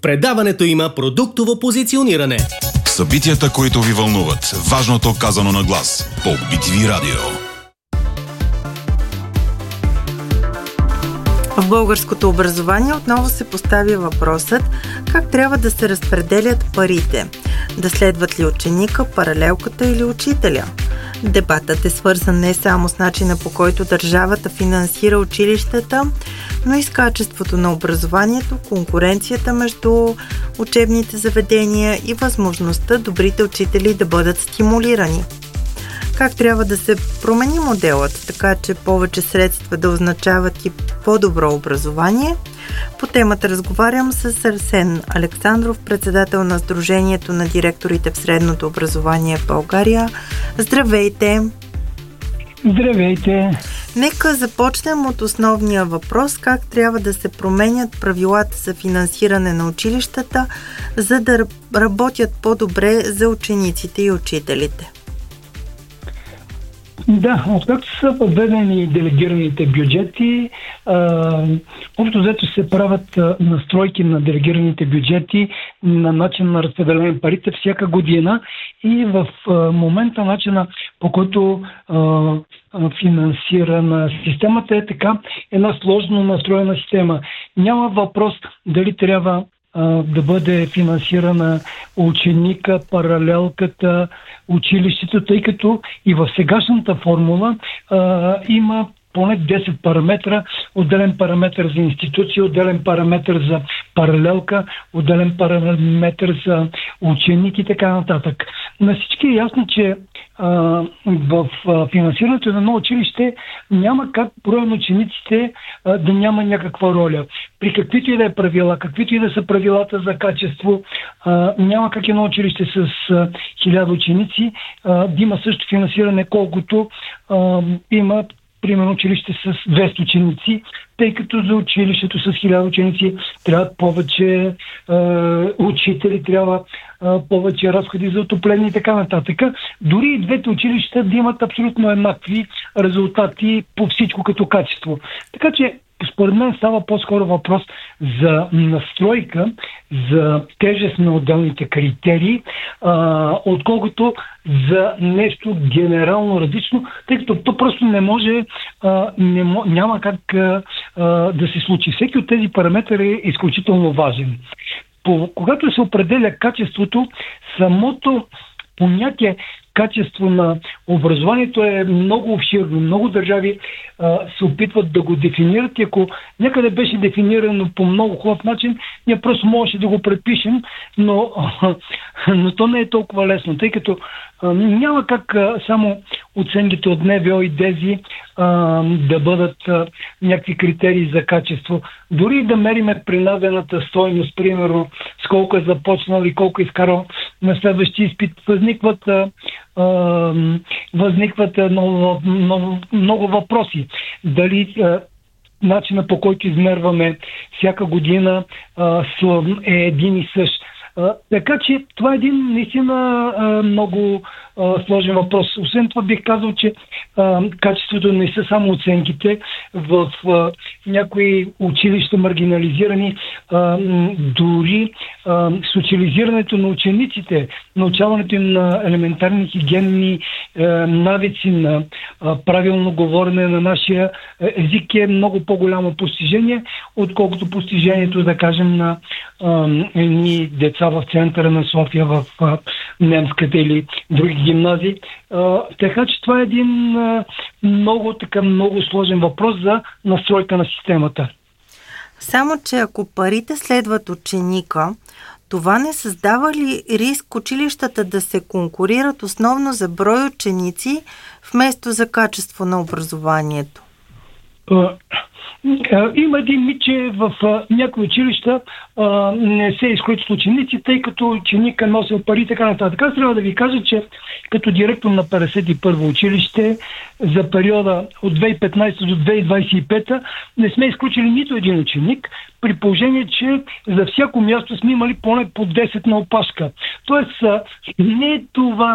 предаването има продуктово позициониране. Събитията, които ви вълнуват. Важното казано на глас. По BTV Радио. В българското образование отново се поставя въпросът как трябва да се разпределят парите. Да следват ли ученика, паралелката или учителя? Дебатът е свързан не само с начина, по който държавата финансира училищата, но и с качеството на образованието, конкуренцията между учебните заведения и възможността добрите учители да бъдат стимулирани. Как трябва да се промени моделът, така че повече средства да означават и по-добро образование? По темата разговарям с Арсен Александров, председател на Сдружението на директорите в средното образование в България. Здравейте! Здравейте! Нека започнем от основния въпрос. Как трябва да се променят правилата за финансиране на училищата, за да работят по-добре за учениците и учителите? Да, откакто са въведени делегираните бюджети, общо взето се правят настройки на делегираните бюджети на начин на разпределение на парите всяка година и в момента начина, по който финансирана системата е така една сложно настроена система. Няма въпрос дали трябва да бъде финансирана ученика, паралелката, училището, тъй като и в сегашната формула има поне 10 параметра, отделен параметр за институция, отделен параметр за паралелка, отделен параметр за ученик и така нататък. На всички е ясно, че в финансирането на едно училище няма как броя на учениците да няма някаква роля. При каквито и да е правила, каквито и да са правилата за качество, няма как едно училище с 1000 ученици да има също финансиране, колкото има примерно училище с 200 ученици, тъй като за училището с 1000 ученици трябват повече учители, трябва повече разходи за отопление и така нататък. Дори и двете училища да имат абсолютно еднакви резултати по всичко като качество. Така че според мен става по-скоро въпрос за настройка, за тежест на отделните критерии, отколкото за нещо генерално различно, тъй като то просто не може, няма как да се случи. Всеки от тези параметри е изключително важен. Когато се определя качеството, самото понятие качество на образованието е много обширно. Много държави се опитват да го дефинират и ако някъде беше дефинирано по много хубав начин, ние просто можеше да го предпишем, но то не е толкова лесно, тъй като няма как само оценките от НВО и ДЕЗИ да бъдат някакви критерии за качество. Дори да мериме принадената стойност, примерно с колко е започнал и колко е изкарал на следващия изпит, възникват много въпроси. Дали начина, по който измерваме всяка година е един и същ. Така че това е един наистина много сложен въпрос. Освен това бих казал, че качеството не са само оценките. В някои училища маргинализирани, дори социализирането на учениците, научаването им на елементарни хигиенни навици, на правилно говорене на нашия език е много по-голямо постижение, отколкото постижението, да кажем, на едни деца в центъра на София, в немската или други гимназии. Така че това е един много сложен въпрос за настройка на системата. Само че ако парите следват ученика, това не създава ли риск училищата да се конкурират основно за брой ученици, вместо за качество на образованието? Има един мит, че в някои училища не се изключват ученици, тъй като ученика носил пари и така нататък. Аз трябва да ви кажа, че като директор на 51-во училище за периода от 2015 до 2025 не сме изключили нито един ученик, при положение, че за всяко място сме имали поне по 10 на опашка. Тоест, не е това